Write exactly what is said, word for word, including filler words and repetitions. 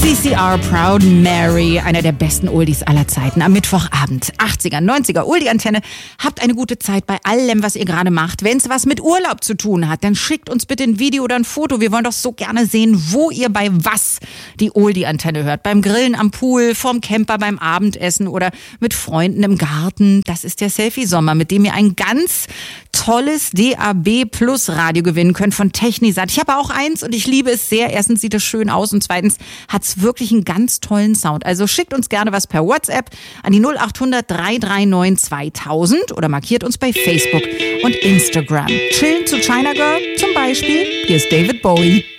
C C R Proud Mary, einer der besten Oldies aller Zeiten am Mittwochabend. achtziger, neunziger Oldie-Antenne. Habt eine gute Zeit bei allem, was ihr gerade macht. Wenn es was mit Urlaub zu tun hat, dann schickt uns bitte ein Video oder ein Foto. Wir wollen doch so gerne sehen, wo ihr bei was die Oldie-Antenne hört. Beim Grillen am Pool, vorm Camper, beim Abendessen oder mit Freunden im Garten. Das ist der Selfie-Sommer, mit dem ihr ein ganz tolles D A B Plus Radio gewinnen könnt von Technisat. Ich habe auch eins und ich liebe es sehr. Erstens sieht es schön aus und zweitens hat es wirklich einen ganz tollen Sound. Also schickt uns gerne was per WhatsApp an die null acht hundert drei drei neun zweitausend oder markiert uns bei Facebook und Instagram. Chillen zu China Girl zum Beispiel. Hier ist David Bowie.